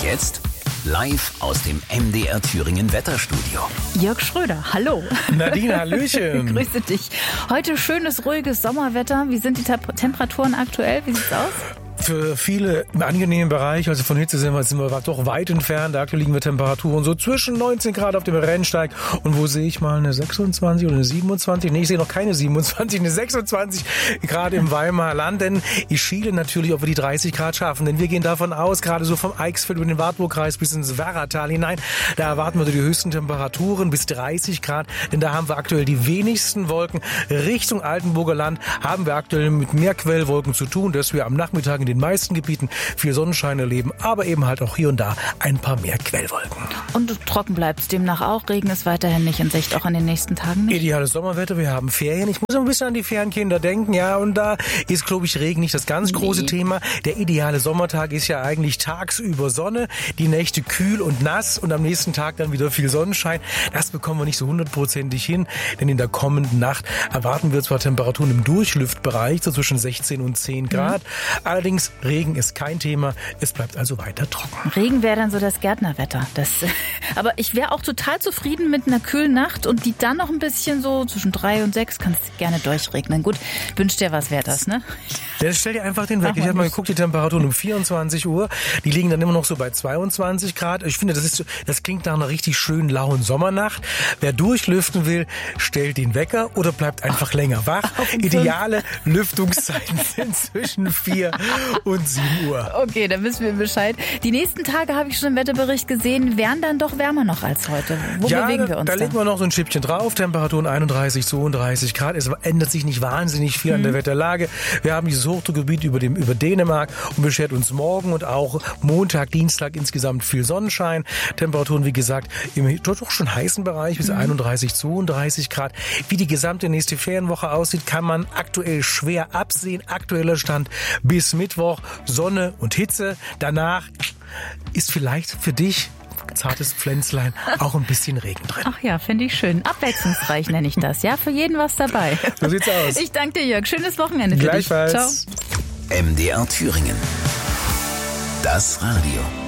Und jetzt live aus dem MDR Thüringen Wetterstudio. Jörg Schröder, hallo. Nadine, hallöchen. Grüße dich. Heute schönes, ruhiges Sommerwetter. Wie sind die Temperaturen aktuell? Wie sieht's aus? Für viele im angenehmen Bereich, also von Hitze sind wir doch weit entfernt. Aktuell liegen wir Temperaturen so zwischen 19 Grad auf dem Rennsteig. Und wo sehe ich mal eine 26 oder eine 27? Nee, ich sehe noch keine 27, eine 26 Grad im Weimarer Land. Denn ich schiele natürlich, ob wir die 30 Grad schaffen. Denn wir gehen davon aus, gerade so vom Eichsfeld über den Wartburgkreis bis ins Werratal hinein, da erwarten wir die höchsten Temperaturen bis 30 Grad. Denn da haben wir aktuell die wenigsten Wolken. Richtung Altenburger Land haben wir aktuell mit mehr Quellwolken zu tun, dass wir am Nachmittag in den meisten Gebieten viel Sonnenschein erleben, aber eben halt auch hier und da ein paar mehr Quellwolken. Und trocken bleibt es demnach auch. Regen ist weiterhin nicht in Sicht, auch in den nächsten Tagen nicht. Ideales Sommerwetter, wir haben Ferien. Ich muss ein bisschen an die Ferienkinder denken, ja, und da ist, glaube ich, Regen nicht das ganz große Thema. Der ideale Sommertag ist ja eigentlich tagsüber Sonne, die Nächte kühl und nass und am nächsten Tag dann wieder viel Sonnenschein. Das bekommen wir nicht so 100% hin, denn in der kommenden Nacht erwarten wir zwar Temperaturen im Durchlüftbereich, so zwischen 16 und 10 Grad. Allerdings Regen ist kein Thema, es bleibt also weiter trocken. Regen wäre dann so das Gärtnerwetter. Aber ich wäre auch total zufrieden mit einer kühlen Nacht und die dann noch ein bisschen so zwischen 3 und 6 kann es gerne durchregnen. Gut, wünscht dir was, wäre das, ne? Ja, stell dir einfach den weg. Ich habe mal geguckt, die Temperaturen um 24 Uhr, die liegen dann immer noch so bei 22 Grad. Ich finde, das klingt nach einer richtig schönen, lauen Sommernacht. Wer durchlüften will, stellt den Wecker oder bleibt einfach länger wach. Ideale Lüftungszeiten sind zwischen 4 und 7 Uhr. Okay, dann wissen wir Bescheid. Die nächsten Tage, habe ich schon im Wetterbericht gesehen, wären dann doch wärmer noch als heute. Wo bewegen wir uns da legen wir noch so ein Schippchen drauf. Temperaturen 31, 32 Grad. Es ändert sich nicht wahnsinnig viel an der Wetterlage. Wir haben dieses Hochdruckgebiet über Dänemark und beschert uns morgen und auch Montag, Dienstag insgesamt viel Sonnenschein. Temperaturen, wie gesagt, im doch schon heißen Bereich bis 31, 32 Grad. Wie die gesamte nächste Ferienwoche aussieht, kann man aktuell schwer absehen. Aktueller Stand bis Mittwoch Sonne und Hitze. Danach ist vielleicht für dich, zartes Pflänzlein, auch ein bisschen Regen drin. Ach ja, finde ich schön. Abwechslungsreich nenne ich das. Ja, für jeden was dabei. So sieht's aus. Ich danke dir, Jörg. Schönes Wochenende für dich. Gleichfalls. Ciao. MDR Thüringen. Das Radio.